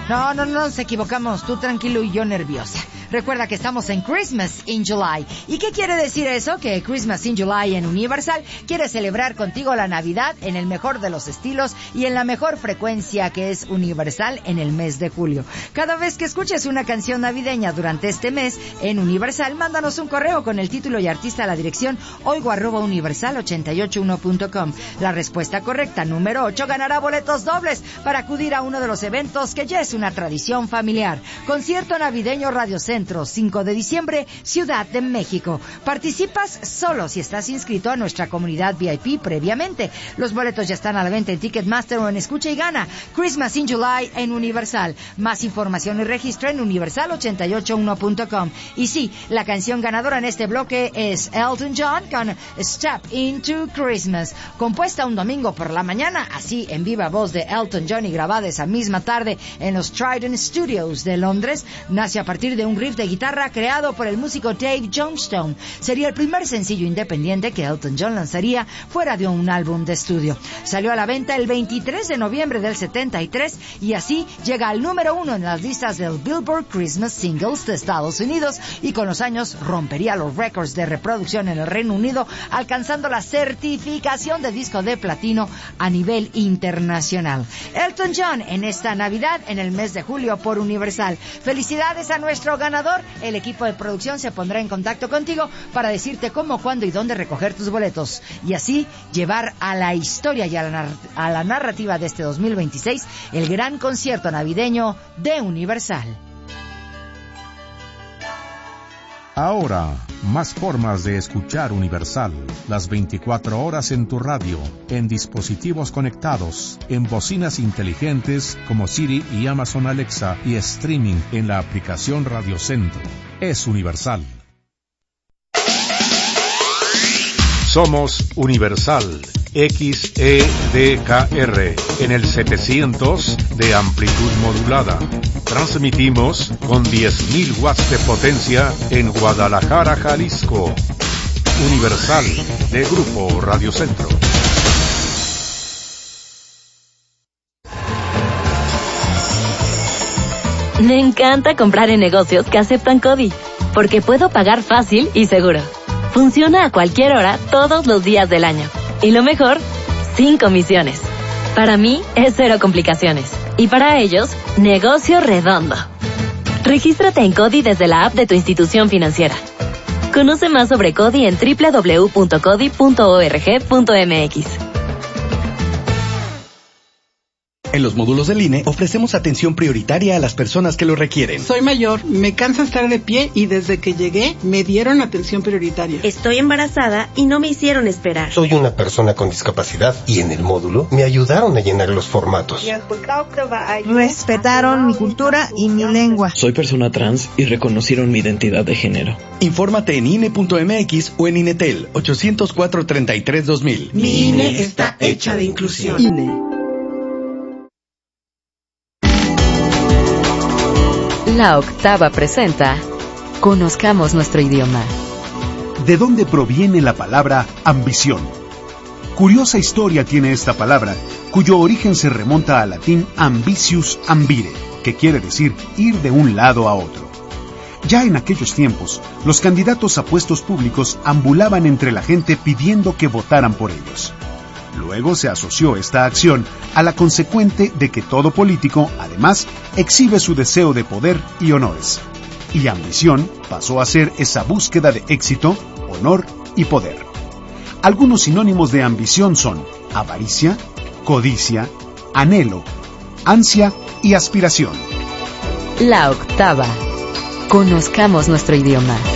No, nos equivocamos. Tú tranquilo y yo nerviosa. Recuerda que estamos en Christmas in July. ¿Y qué quiere decir eso? Que Christmas in July en Universal quiere celebrar contigo la Navidad en el mejor de los estilos y en la mejor frecuencia, que es Universal, en el mes de julio. Cada vez que escuches una canción navideña durante este mes en Universal, mándanos un correo con el título y artista a la dirección oigo@universal881.com. La respuesta correcta, número 8, ganará boletos dobles para acudir a uno de los eventos que ya es una tradición familiar. Concierto navideño Radio Centro, 5 de diciembre, Ciudad de México. Participas solo si estás inscrito a nuestra comunidad VIP previamente. Los boletos ya están a la venta en Ticketmaster o en Escucha y Gana. Christmas in July en Universal. Más información y registro en universal881.com. Y sí, la canción ganadora en este bloque es Elton John con Step Into Christmas, compuesta un domingo por la mañana, así en viva voz de Elton John y grabada esa misma tarde en los Trident Studios de Londres. Nace a partir de un riff de guitarra creado por el músico Dave Johnstone. Sería el primer sencillo independiente que Elton John lanzaría fuera de un álbum de estudio. Salió a la venta el 23 de noviembre del 73 y así llega al número 1 en las listas del Billboard Christmas Singles de Estados Unidos, y con los años rompería los récords de reproducción en el Reino Unido, alcanzando la certificación de disco de platino a nivel internacional. Elton John en esta Navidad en el mes de julio por Universal. Felicidades a nuestro ganador. El equipo de producción se pondrá en contacto contigo para decirte cómo, cuándo y dónde recoger tus boletos, y así llevar a la historia y a la narrativa de este 2026 el gran concierto navideño de Universal. Ahora, más formas de escuchar Universal. Las 24 horas en tu radio, en dispositivos conectados, en bocinas inteligentes como Siri y Amazon Alexa, y streaming en la aplicación Radio Centro. Es Universal. Somos Universal XEDKR en el 700 de amplitud modulada. Transmitimos con 10.000 watts de potencia en Guadalajara, Jalisco. Universal, de Grupo Radio Centro. Me encanta comprar en negocios que aceptan CODI, porque puedo pagar fácil y seguro. Funciona a cualquier hora, todos los días del año. Y lo mejor, sin comisiones. Para mí, es cero complicaciones. Y para ellos, negocio redondo. Regístrate en CODI desde la app de tu institución financiera. Conoce más sobre CODI en www.codi.org.mx. En los módulos del INE ofrecemos atención prioritaria a las personas que lo requieren. Soy mayor, me cansa estar de pie y desde que llegué me dieron atención prioritaria. Estoy embarazada y no me hicieron esperar. Soy una persona con discapacidad y en el módulo me ayudaron a llenar los formatos. Respetaron mi cultura y mi lengua. Soy persona trans y reconocieron mi identidad de género. Infórmate en INE.mx o en INETEL 804-33-2000. Mi INE está hecha de inclusión. INE. La Octava presenta Conozcamos nuestro idioma. ¿De dónde proviene la palabra ambición? Curiosa historia tiene esta palabra, cuyo origen se remonta al latín ambitius ambire, que quiere decir ir de un lado a otro. Ya en aquellos tiempos, los candidatos a puestos públicos ambulaban entre la gente pidiendo que votaran por ellos. Luego se asoció esta acción a la consecuente de que todo político, además, exhibe su deseo de poder y honores. Y ambición pasó a ser esa búsqueda de éxito, honor y poder. Algunos sinónimos de ambición son avaricia, codicia, anhelo, ansia y aspiración. La Octava. Conozcamos nuestro idioma.